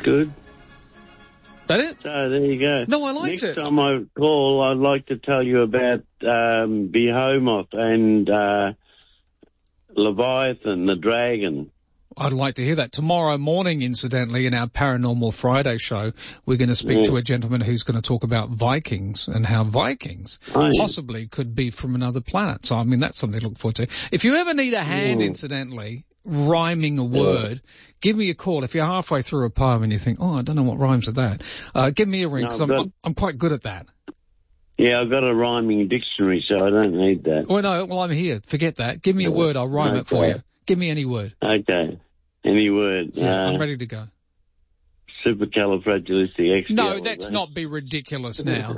good. That it? So there you go. No, I liked it. Next time I call, I'd like to tell you about Behemoth and Leviathan, the dragon. I'd like to hear that. Tomorrow morning, incidentally, in our Paranormal Friday show, we're going to speak to a gentleman who's going to talk about Vikings and how Vikings possibly could be from another planet. So, I mean, that's something to look forward to. If you ever need a hand, incidentally, rhyming a word, give me a call. If you're halfway through a poem and you think, oh, I don't know what rhymes with that, give me a ring, because I'm quite good at that. Yeah, I've got a rhyming dictionary, so I don't need that. Oh, no, well, I'm here. Forget that. Give me a word, I'll rhyme it for you. Give me any word. Okay. Any word. Yeah, I'm ready to go. Supercalifragilisticexpialidocious. No, let's not be ridiculous now.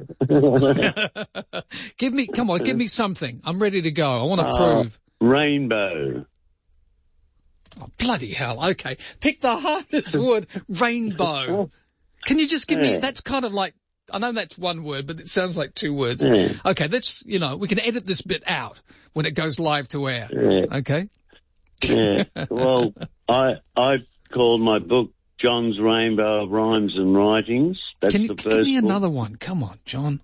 Give me something. I'm ready to go. I want to prove. Rainbow. Oh, bloody hell. Okay. Pick the hardest word. Rainbow. Can you just give me, that's kind of like, I know that's one word, but it sounds like two words. Yeah. Okay, let's, we can edit this bit out when it goes live to air. Yeah. Okay? Yeah. Well, I called my book John's Rainbow of Rhymes and Writings. That's the first give me book. another one. Come on, John.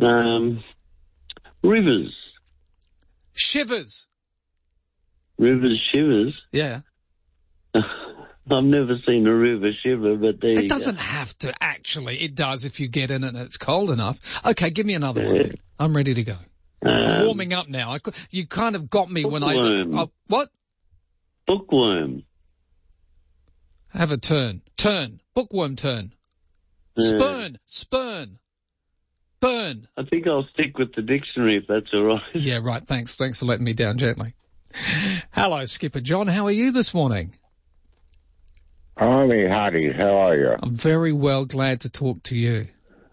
Rivers. Shivers. Rivers shivers. Yeah. I've never seen a river shiver, but there you go. It doesn't have to, actually. It does if you get in it and it's cold enough. Okay, give me another one then. I'm ready to go. I'm warming up now. You kind of got me bookworm. when what? Bookworm. Have a turn. Turn. Bookworm turn. Spurn. Spurn. Burn. I think I'll stick with the dictionary if that's all right. Yeah, right. Thanks. Thanks for letting me down gently. Hello, Skipper John. How are you this morning? Army Hardy, how are you? I'm very well, glad to talk to you.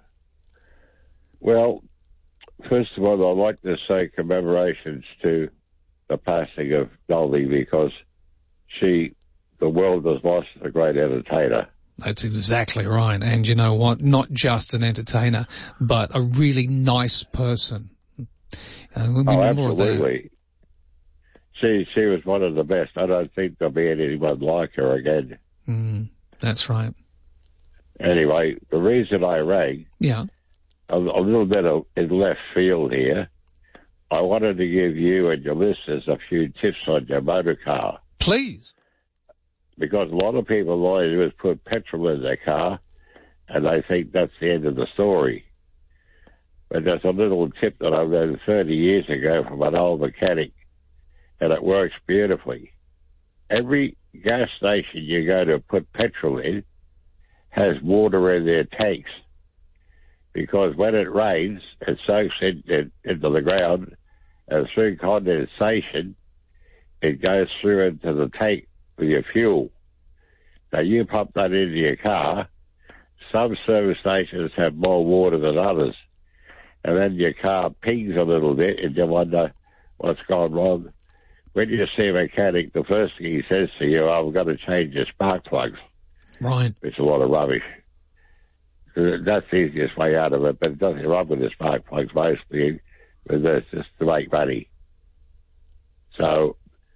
Well, first of all, I'd like to say commemorations to the passing of Dolly, because the world has lost a great entertainer. That's exactly right. And you know what? Not just an entertainer, but a really nice person. Absolutely. She was one of the best. I don't think there'll be anyone like her again. That's right. Anyway, the reason I rang, a little bit in left field here, I wanted to give you and your listeners a few tips on your motor car. Please. Because a lot of people, all they do is put petrol in their car, and they think that's the end of the story. But there's a little tip that I learned 30 years ago from an old mechanic, and it works beautifully. Every gas station you go to put petrol in has water in their tanks, because when it rains, it soaks into the ground, and through condensation, it goes through into the tank with your fuel. Now, you pump that into your car. Some service stations have more water than others, and then your car pings a little bit, and you wonder what's gone wrong. When you see a mechanic, the first thing he says to you, I've got to change your spark plugs. Right. It's a lot of rubbish. That's the easiest way out of it, but it doesn't run with the spark plugs mostly, but that's just to make money. So,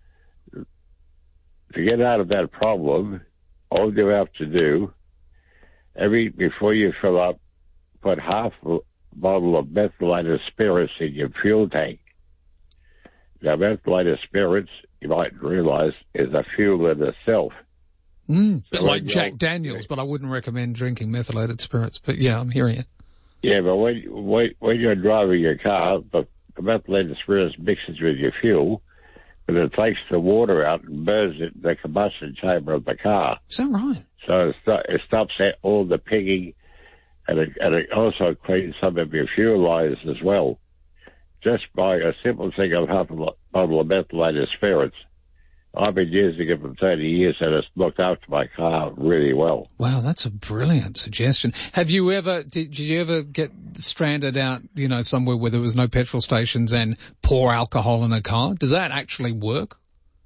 to get out of that problem, all you have to do, before you fill up, put half a bottle of methylated spirits in your fuel tank. Now, methylated spirits, you might realize, is a fuel in itself. So like Jack Daniels, but I wouldn't recommend drinking methylated spirits. But yeah, I'm hearing you. Yeah, but when you're driving your car, the methylated spirits mixes with your fuel, but it takes the water out and burns it in the combustion chamber of the car. Is that right? So it stops all the pinging, and it also cleans some of your fuel lines as well. Just by a simple thing of half a bottle of methylated spirits. I've been using it for 30 years, and it's looked after my car really well. Wow, that's a brilliant suggestion. Did you ever get stranded out, somewhere where there was no petrol stations and pour alcohol in a car? Does that actually work?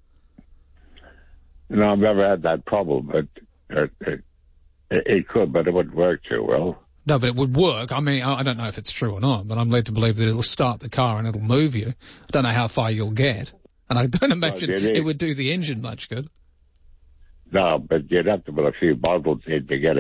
No, I've never had that problem, but it could, but it wouldn't work too well. No, but it would work. I mean, I don't know if it's true or not, but I'm led to believe that it'll start the car and it'll move you. I don't know how far you'll get. And I don't imagine it would do the engine much good. No, but you'd have to put a few bottles in to get